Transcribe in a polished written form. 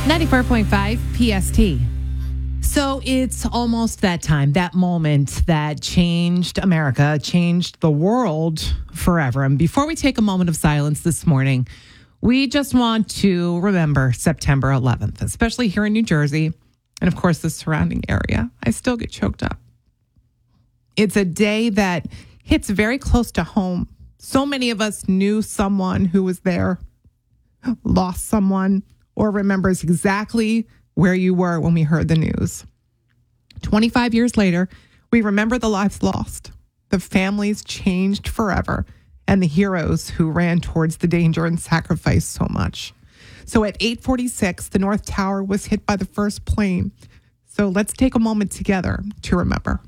94.5 PST. So it's almost that time, that moment that changed America, changed the world forever. And before we take a moment of silence this morning, we just want to remember September 11th, especially here in New Jersey and, of course, the surrounding area. I still get choked up. It's a day that hits very close to home. So many of us knew someone who was there, lost someone, or remembers exactly where you were when we heard the news. 25 years later, we remember the lives lost, the families changed forever, and the heroes who ran towards the danger and sacrificed so much. So at 8:46, the North Tower was hit by the first plane. So let's take a moment together to remember.